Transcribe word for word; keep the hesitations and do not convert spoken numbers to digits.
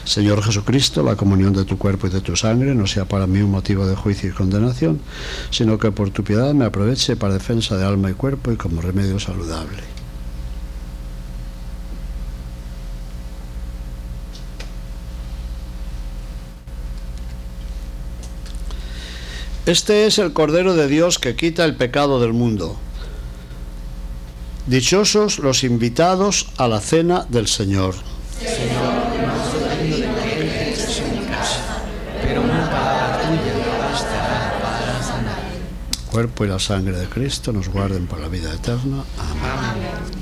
Señor Jesucristo, la comunión de tu cuerpo y de tu sangre no sea para mí un motivo de juicio y condenación, sino que por tu piedad me aproveche para defensa de alma y cuerpo y como remedio saludable. Este es el Cordero de Dios que quita el pecado del mundo. Dichosos los invitados a la cena del Señor. Señor, no soy digno de que entres en mi casa, pero una palabra tuya bastará para sanar. El cuerpo y la sangre de Cristo nos guarden por la vida eterna. Amén. Amén.